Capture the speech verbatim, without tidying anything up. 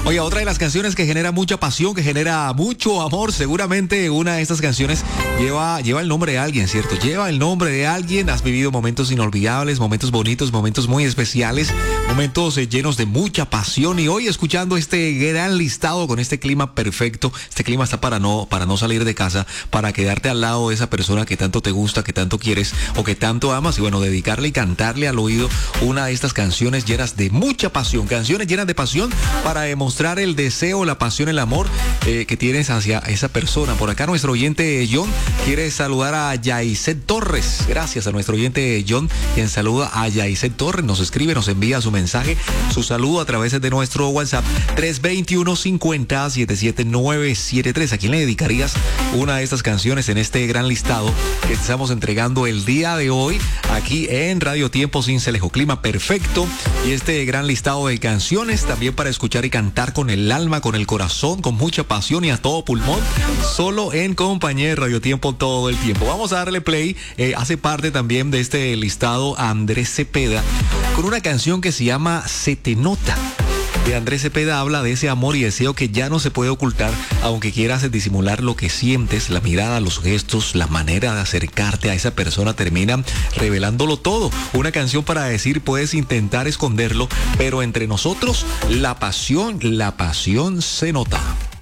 Oye, otra de las canciones que genera mucha pasión, que genera mucho amor, seguramente una de estas canciones lleva, lleva el nombre de alguien, ¿cierto? Lleva el nombre de alguien, has vivido momentos inolvidables, momentos bonitos, momentos muy especiales, momentos eh, llenos de mucha pasión, y hoy escuchando este gran listado con este clima perfecto, este clima está para no, para no salir de casa, para quedarte al lado de esa persona que tanto te gusta, que tanto quieres o que tanto amas, y bueno, dedicarle y cantarle al oído una de estas canciones llenas de mucha pasión, canciones llenas de pasión para demostrar el deseo, la pasión, el amor eh, que tienes hacia esa persona. Por acá nuestro oyente John quiere saludar a Yaiset Torres. Gracias a nuestro oyente John, quien saluda a Yaiset Torres, nos escribe, nos envía su mensaje, su saludo a través de nuestro WhatsApp tres dos uno, cinco cero, siete siete nueve siete tres. ¿A quién le dedicarías una de estas canciones en este gran listado que estamos entregando el día de hoy aquí en Radio Tiempo Cincelejo? Clima perfecto y este gran listado de canciones también para escuchar y cantar con el alma, con el corazón, con mucha pasión y a todo pulmón, solo en compañía de Radio Tiempo todo el tiempo. Vamos a darle play, eh, hace parte también de este listado Andrés Cepeda, con una canción que se llama Se te nota. De Andrés Cepeda habla de ese amor y deseo que ya no se puede ocultar, aunque quieras disimular lo que sientes, la mirada, los gestos, la manera de acercarte a esa persona termina revelándolo todo. Una canción para decir, puedes intentar esconderlo, pero entre nosotros la pasión, la pasión se nota.